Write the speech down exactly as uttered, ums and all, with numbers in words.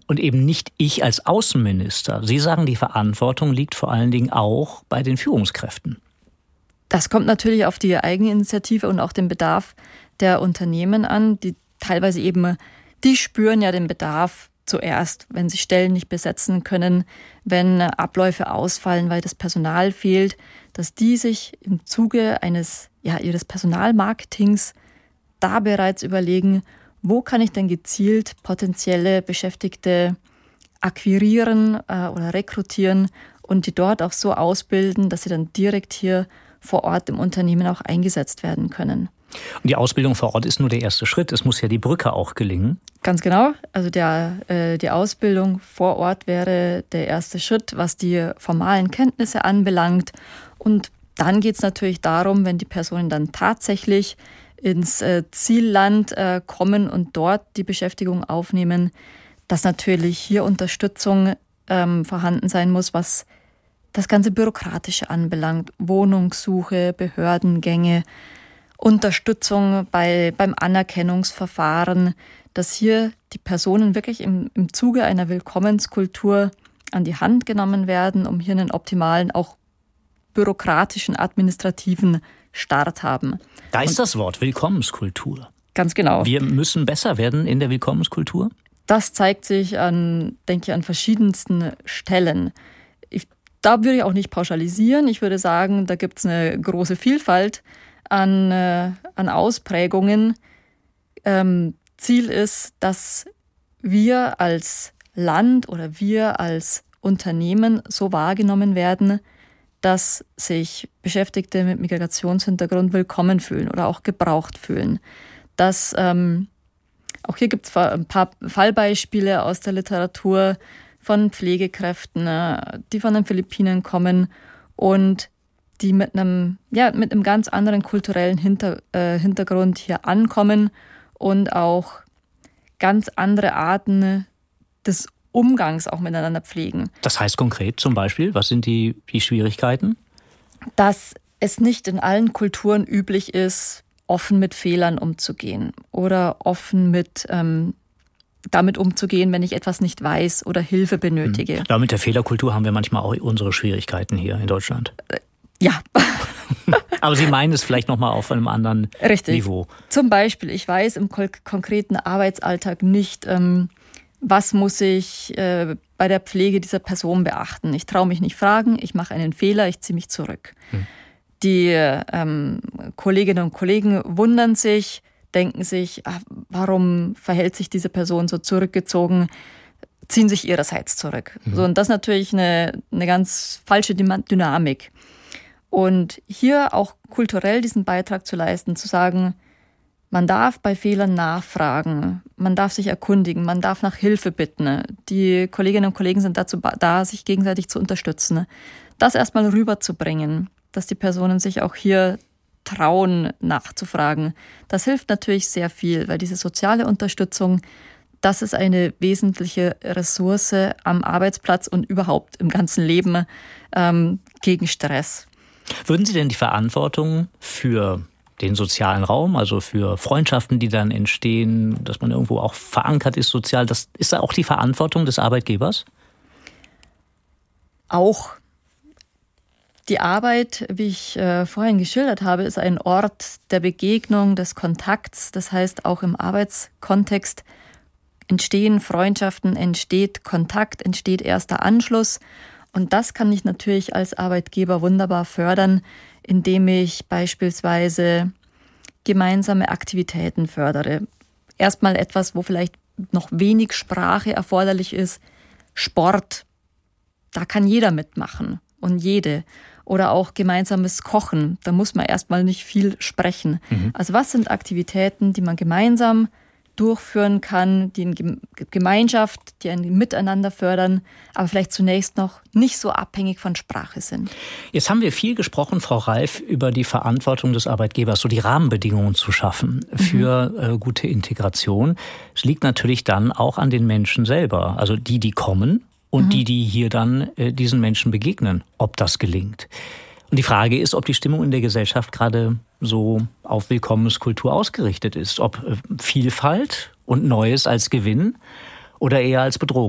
Und eben nicht ich als Außenminister. Sie sagen, die Verantwortung liegt vor allen Dingen auch bei den Führungskräften. Das kommt natürlich auf die Eigeninitiative und auch den Bedarf der Unternehmen an. Die teilweise eben, die spüren ja den Bedarf zuerst, wenn sie Stellen nicht besetzen können, wenn Abläufe ausfallen, weil das Personal fehlt, dass die sich im Zuge eines, ja, ihres Personalmarketings da bereits überlegen, wo kann ich denn gezielt potenzielle Beschäftigte akquirieren äh, oder rekrutieren und die dort auch so ausbilden, dass sie dann direkt hier vor Ort im Unternehmen auch eingesetzt werden können. Und die Ausbildung vor Ort ist nur der erste Schritt. Es muss ja die Brücke auch gelingen. Ganz genau. Also der, äh, die Ausbildung vor Ort wäre der erste Schritt, was die formalen Kenntnisse anbelangt. Und dann geht es natürlich darum, wenn die Personen dann tatsächlich ins äh, Zielland äh, kommen und dort die Beschäftigung aufnehmen, dass natürlich hier Unterstützung ähm, vorhanden sein muss, was das ganze Bürokratische anbelangt. Wohnungssuche, Behördengänge, Unterstützung bei, beim Anerkennungsverfahren, dass hier die Personen wirklich im, im Zuge einer Willkommenskultur an die Hand genommen werden, um hier einen optimalen, auch bürokratischen, administrativen Start haben. Da ist Und das Wort Willkommenskultur. Ganz genau. Wir müssen besser werden in der Willkommenskultur? Das zeigt sich an, denke ich, an verschiedensten Stellen. Ich, da würde ich auch nicht pauschalisieren. Ich würde sagen, da gibt es eine große Vielfalt an, äh, an Ausprägungen. Ähm, Ziel ist, dass wir als Land oder wir als Unternehmen so wahrgenommen werden, dass sich Beschäftigte mit Migrationshintergrund willkommen fühlen oder auch gebraucht fühlen. Dass, ähm, auch hier gibt es ein paar Fallbeispiele aus der Literatur von Pflegekräften, äh, die von den Philippinen kommen und die mit einem, ja, mit einem ganz anderen kulturellen Hinter, äh, Hintergrund hier ankommen und auch ganz andere Arten des Umgangs auch miteinander pflegen. Das heißt konkret zum Beispiel, was sind die, die Schwierigkeiten? Dass es nicht in allen Kulturen üblich ist, offen mit Fehlern umzugehen oder offen mit ähm, damit umzugehen, wenn ich etwas nicht weiß oder Hilfe benötige. Ja, mit der Fehlerkultur haben wir manchmal auch unsere Schwierigkeiten hier in Deutschland. Äh, ja. Aber Sie meinen es vielleicht nochmal auf einem anderen Richtig. Niveau. Zum Beispiel, ich weiß im konkreten Arbeitsalltag nicht, ähm, was muss ich äh, bei der Pflege dieser Person beachten. Ich traue mich nicht fragen, ich mache einen Fehler, ich ziehe mich zurück. Hm. Die ähm, Kolleginnen und Kollegen wundern sich, denken sich, ach, warum verhält sich diese Person so zurückgezogen, ziehen sich ihrerseits zurück. Hm. So, und das ist natürlich eine, eine ganz falsche Dynamik. Und hier auch kulturell diesen Beitrag zu leisten, zu sagen, man darf bei Fehlern nachfragen, man darf sich erkundigen, man darf nach Hilfe bitten. Die Kolleginnen und Kollegen sind dazu da, sich gegenseitig zu unterstützen. Das erstmal rüberzubringen, dass die Personen sich auch hier trauen, nachzufragen. Das hilft natürlich sehr viel, weil diese soziale Unterstützung, das ist eine wesentliche Ressource am Arbeitsplatz und überhaupt im ganzen Leben ähm, gegen Stress. Würden Sie denn die Verantwortung für den sozialen Raum, also für Freundschaften, die dann entstehen, dass man irgendwo auch verankert ist sozial, das ist auch die Verantwortung des Arbeitgebers? Auch. Die Arbeit, wie ich äh, vorhin geschildert habe, ist ein Ort der Begegnung, des Kontakts. Das heißt, auch im Arbeitskontext entstehen Freundschaften, entsteht Kontakt, entsteht erster Anschluss. Und das kann ich natürlich als Arbeitgeber wunderbar fördern, indem ich beispielsweise gemeinsame Aktivitäten fördere. Erstmal etwas, wo vielleicht noch wenig Sprache erforderlich ist. Sport, da kann jeder mitmachen und jede. Oder auch gemeinsames Kochen, da muss man erstmal nicht viel sprechen. Mhm. Also was sind Aktivitäten, die man gemeinsam durchführen kann, die eine Gemeinschaft, die ein Miteinander fördern, aber vielleicht zunächst noch nicht so abhängig von Sprache sind. Jetzt haben wir viel gesprochen, Frau Reif, über die Verantwortung des Arbeitgebers, so die Rahmenbedingungen zu schaffen für mhm. äh, gute Integration. Es liegt natürlich dann auch an den Menschen selber, also die, die kommen und mhm. die, die hier dann äh, diesen Menschen begegnen, ob das gelingt. Und die Frage ist, ob die Stimmung in der Gesellschaft gerade so auf Willkommenskultur ausgerichtet ist. Ob Vielfalt und Neues als Gewinn oder eher als Bedrohung